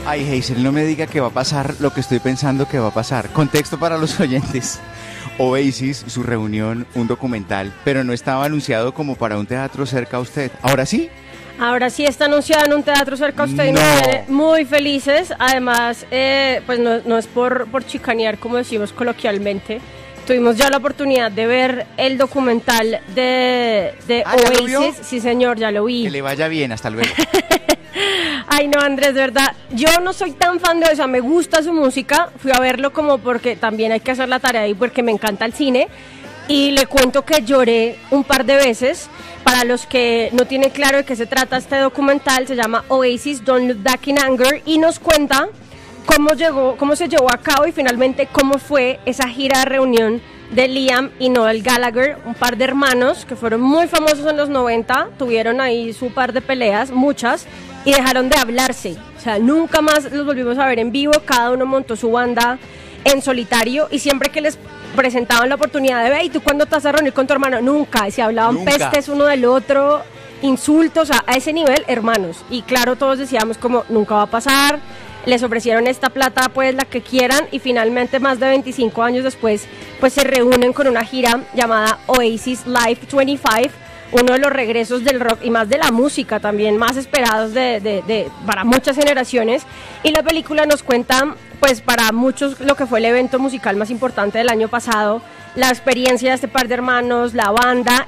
Ay, Hazel, no me diga que va a pasar lo que estoy pensando que va a pasar. Contexto para los oyentes. Oasis, su reunión, un documental, pero no estaba anunciado como para un teatro cerca a usted. ¿Ahora sí? Ahora sí está anunciado en un teatro cerca a usted y nos tiene muy felices. Además, pues no es por chicanear, como decimos coloquialmente. Tuvimos ya la oportunidad de ver el documental de Oasis. ¿Ya lo vio? Sí, señor, ya lo vi. Que le vaya bien, hasta luego. Ay, no, Andrés, de verdad, yo no soy tan fan de eso, me gusta su música, fui a verlo como porque también hay que hacer la tarea y porque me encanta el cine, y le cuento que lloré un par de veces. Para los que no tienen claro de qué se trata este documental, se llama Oasis, Don't Look Back in Anger, y nos cuenta cómo se llevó a cabo y finalmente cómo fue esa gira de reunión de Liam y Noel Gallagher, un par de hermanos que fueron muy famosos en los 90, tuvieron ahí su par de peleas, muchas, y dejaron de hablarse. O sea, nunca más los volvimos a ver en vivo, cada uno montó su banda en solitario, y siempre que les presentaban la oportunidad de ver, ¿y tú cuándo te vas a reunir con tu hermano? Nunca, y se hablaban pestes uno del otro, insultos, a ese nivel, hermanos. Y claro, todos decíamos como, nunca va a pasar. Les ofrecieron esta plata, pues la que quieran, y finalmente más de 25 años después, pues se reúnen con una gira llamada Oasis Live 25, uno de los regresos del rock y más de la música también, más esperados para muchas generaciones. Y la película nos cuenta, pues para muchos, lo que fue el evento musical más importante del año pasado, la experiencia de este par de hermanos, la banda